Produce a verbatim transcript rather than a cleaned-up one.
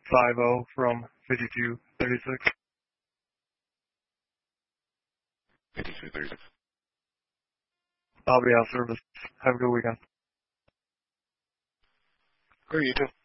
five zero from fifty-two thirty-six. fifty-two thirty-six. I'll be out of service. Have a good weekend. Great, you too.